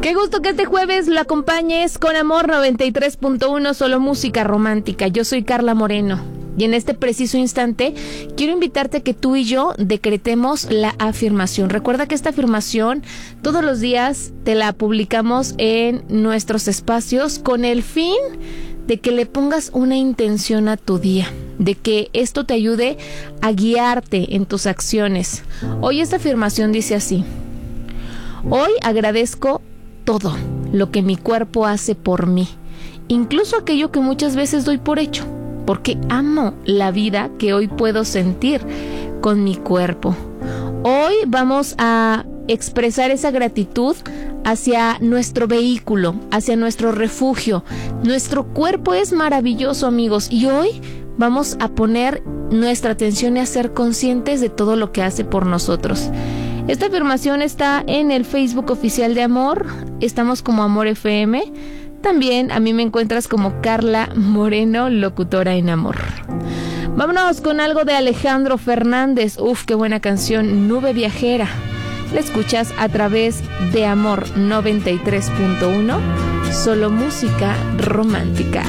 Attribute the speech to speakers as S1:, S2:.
S1: Qué gusto que este jueves lo acompañes con Amor 93.1, solo música romántica. Yo soy Carla Moreno y en este preciso instante quiero invitarte a que tú y yo decretemos la afirmación. Recuerda que esta afirmación todos los días te la publicamos en nuestros espacios con el fin de que le pongas una intención a tu día, de que esto te ayude a guiarte en tus acciones. Hoy esta afirmación dice así: hoy agradezco todo lo que mi cuerpo hace por mí, incluso aquello que muchas veces doy por hecho, porque amo la vida que hoy puedo sentir con mi cuerpo. Hoy vamos a expresar esa gratitud hacia nuestro vehículo, hacia nuestro refugio. Nuestro cuerpo es maravilloso, amigos, y hoy vamos a poner nuestra atención y a ser conscientes de todo lo que hace por nosotros. Esta afirmación está en el Facebook oficial de Amor. Estamos como Amor FM. También a mí me encuentras como Carla Moreno, locutora en Amor. Vámonos con algo de Alejandro Fernández. Uf, qué buena canción, Nube Viajera. La escuchas a través de Amor 93.1, solo música romántica.